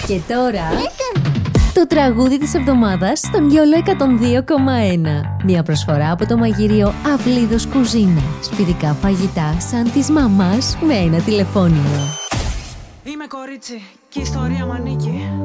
Και τώρα το τραγούδι της εβδομάδας στον Γιόλο 102,1. Μια προσφορά από το μαγείριο Αυλίδος Κουζίνα. Σπιτικά φαγητά σαν της μαμάς με ένα τηλεφώνημα. Είμαι κορίτσι και η ιστορία μ' ανήκει.